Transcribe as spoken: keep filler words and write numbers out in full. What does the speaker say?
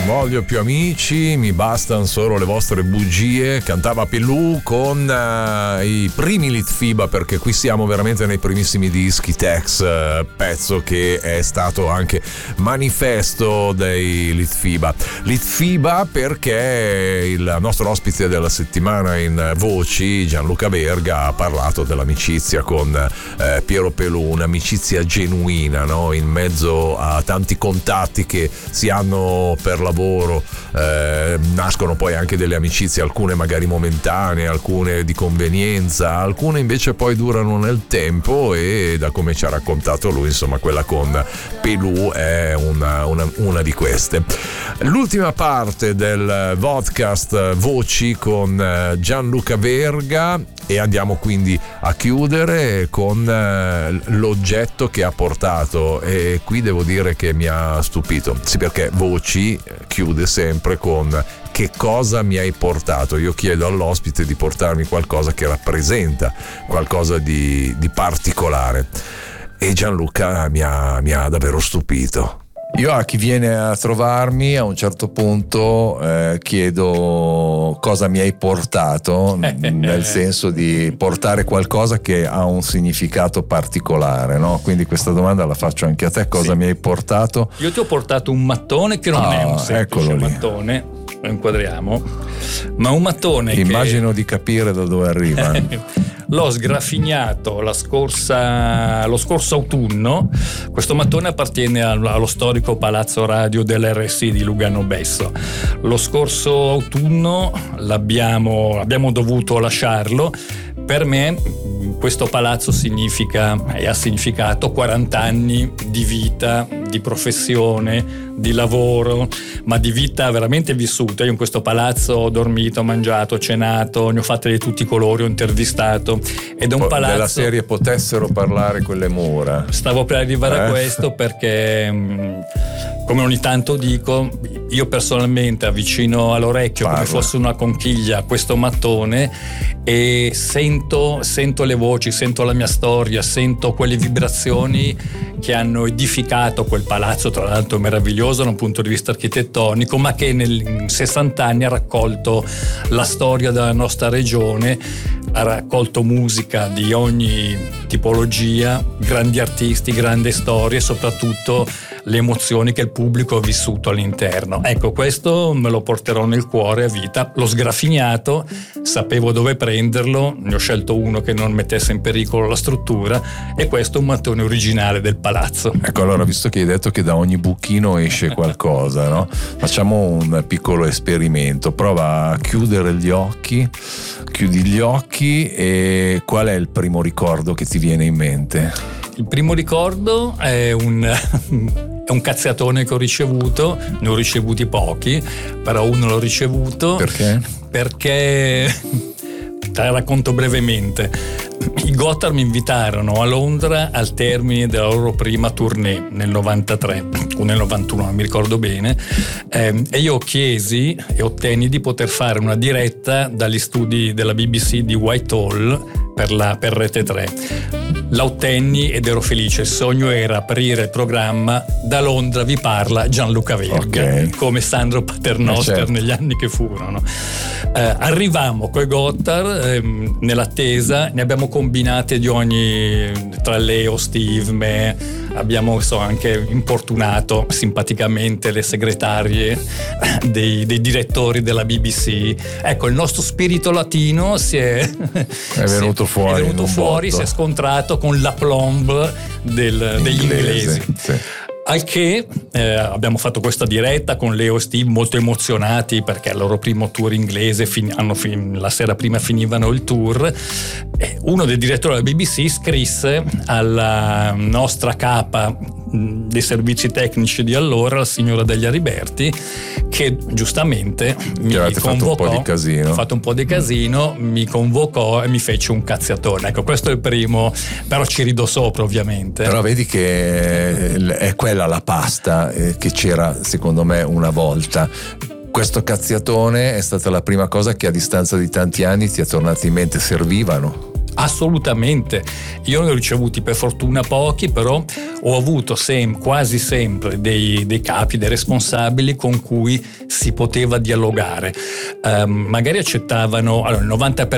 voglio più amici, mi bastano solo le vostre bugie, cantava Pelù con uh, i primi Litfiba, perché qui siamo veramente nei primissimi dischi Tex, uh, pezzo che è stato anche manifesto dei Litfiba. Litfiba perché il nostro ospite della settimana in Voci, Gianluca Verga, ha parlato dell'amicizia con uh, Piero Pelù, un'amicizia genuina, no? In mezzo a tanti contatti che si hanno per lavoro, eh, nascono poi anche delle amicizie, alcune magari momentanee, alcune di convenienza, alcune invece poi durano nel tempo, e da come ci ha raccontato lui, insomma, quella con Pelù è una, una, una di queste. L'ultima parte del podcast Voci con Gianluca Verga, e andiamo quindi a chiudere con l'oggetto che ha portato, e qui devo dire che mi ha stupito, sì, perché Voci chiude sempre con che cosa mi hai portato. Io chiedo all'ospite di portarmi qualcosa che rappresenta qualcosa di, di particolare, e Gianluca mi ha, mi ha davvero stupito. Io a chi viene a trovarmi a un certo punto eh, chiedo cosa mi hai portato, nel senso di portare qualcosa che ha un significato particolare, no? Quindi questa domanda la faccio anche a te: cosa sì. mi hai portato? Io ti ho portato un mattone che non ah, è un semplice mattone, lo inquadriamo, ma un mattone immagino che... di capire da dove arriva. L'ho sgraffignato la scorsa, lo scorso autunno. Questo mattone appartiene allo storico Palazzo Radio dell'R S I di Lugano Besso. Lo scorso autunno l'abbiamo, abbiamo dovuto lasciarlo. Per me questo palazzo significa e ha significato quaranta anni di vita, di professione, di lavoro, ma di vita veramente vissuta. Io in questo palazzo ho dormito, ho mangiato, ho cenato, ne ho fatte di tutti i colori, ho intervistato, ed è un palazzo della serie potessero parlare quelle mura. Stavo per arrivare eh? a questo, perché come ogni tanto dico, io personalmente avvicino all'orecchio Parla. come fosse una conchiglia questo mattone, e sento, sento le voci, sento la mia storia, sento quelle vibrazioni che hanno edificato quel palazzo, tra l'altro meraviglioso da un punto di vista architettonico, ma che in sessanta anni ha raccolto la storia della nostra regione, ha raccolto musica di ogni tipologia, grandi artisti, grandi storie, e soprattutto le emozioni che il pubblico ha vissuto all'interno. Ecco, questo me lo porterò nel cuore a vita. L'ho sgraffignato, sapevo dove prenderlo, ne ho scelto uno che non mettesse in pericolo la struttura, e questo è un mattone originale del palazzo. Ecco, allora, visto che hai detto che da ogni buchino esce qualcosa, no? Facciamo un piccolo esperimento. Prova a chiudere gli occhi, chiudi gli occhi, e qual è il primo ricordo che ti viene in mente? Il primo ricordo è un, è un cazziatone che ho ricevuto, ne ho ricevuti pochi, però uno l'ho ricevuto. Perché? Perché, te la racconto brevemente, i Gotthard mi invitarono a Londra al termine della loro prima tournée nel novantatré o nel novantuno, non mi ricordo bene, eh, e io chiesi e ottenni di poter fare una diretta dagli studi della B B C di Whitehall per la per Rete tre. La ottenni ed ero felice. Il sogno era aprire il programma "Da Londra vi parla Gianluca Verga", okay, come Sandro Paternoster, eh certo, negli anni che furono. Eh, arrivammo coi Gotthard, ehm, nell'attesa ne abbiamo combinate di ogni, tra Leo, Steve, me, abbiamo so, anche importunato simpaticamente le segretarie dei, dei direttori della B B C. Ecco, il nostro spirito latino si è, è venuto si, fuori, è venuto fuori si è scontrato con l'aplomb del, degli inglesi. Sì. Al che eh, abbiamo fatto questa diretta con Leo e Steve molto emozionati, perché al loro primo tour inglese, fin- hanno fin- la sera prima finivano il tour. E uno dei direttori della B B C scrisse alla nostra capa dei servizi tecnici di allora, la signora Degli Ariberti, che giustamente mi avete convocò, fatto un po' di casino. ho fatto un po' di casino, mi convocò e mi fece un cazziatone. Ecco, questo è il primo, però ci rido sopra ovviamente. Però vedi che è quella la pasta che c'era secondo me una volta. Questo cazziatone è stata la prima cosa che a distanza di tanti anni ti è tornata in mente. Servivano? Assolutamente, io ne ho ricevuti per fortuna pochi, però ho avuto sem- quasi sempre dei, dei capi, dei responsabili con cui si poteva dialogare. Um, magari accettavano, allora il novanta per